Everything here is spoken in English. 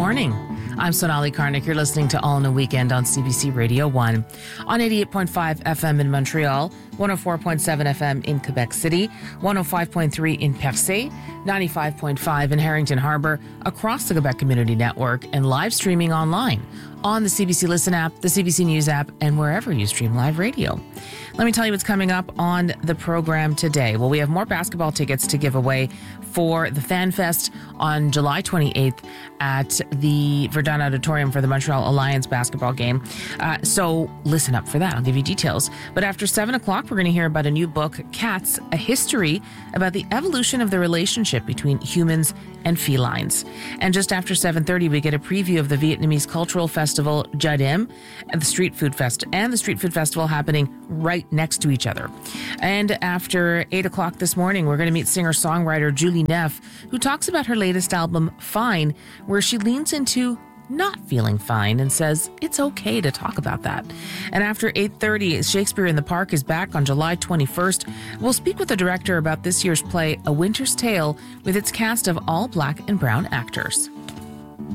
morning. I'm Sonali Karnik. You're listening to All in a Weekend on CBC Radio 1 on 88.5 FM in Montreal, 104.7 FM in Quebec City, 105.3 in Percé, 95.5 in Harrington Harbour, across the Quebec Community Network, and live streaming online on the CBC Listen app, the CBC News app, and wherever you stream live radio. Let me tell you what's coming up on the program today. Well, we have more basketball tickets to give away for the Fan Fest on July 28th at the Verdun Auditorium for the Montreal Alliance basketball game. So listen up for that. I'll give you details. But after 7 o'clock, we're going to hear about a new book, Cats, A History about the evolution of the relationship between humans and felines. And just after 7:30, we get a preview of the Vietnamese cultural festival Jadim and the Street Food Festival happening right next to each other. And after 8 o'clock this morning, we're going to meet singer-songwriter Julie Neff, who talks about her latest album, Fine, where she leans into not feeling fine and says it's okay to talk about that. And after 8:30, Shakespeare in the Park is back on July 21st. We'll speak with the director about this year's play, A Winter's Tale, with its cast of all Black and brown actors.